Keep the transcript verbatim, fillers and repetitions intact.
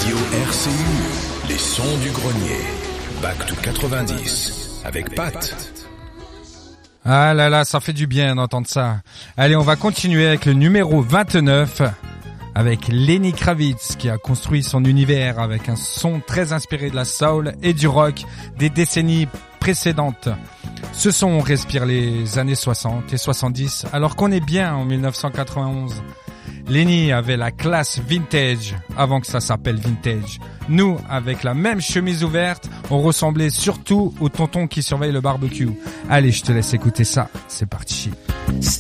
Radio R C U, les sons du grenier. Back to quatre-vingt-dix, avec Pat. Ah là là, ça fait du bien d'entendre ça. Allez, on va continuer avec le numéro vingt-neuf, avec Lenny Kravitz, qui a construit son univers avec un son très inspiré de la soul et du rock des décennies précédentes. Ce son respire les années soixante et soixante-dix, alors qu'on est bien en dix-neuf cent quatre-vingt-onze. Lenny avait la classe vintage avant que ça s'appelle vintage. Nous, avec la même chemise ouverte, on ressemblait surtout au tonton qui surveille le barbecue. Allez, je te laisse écouter ça. C'est parti.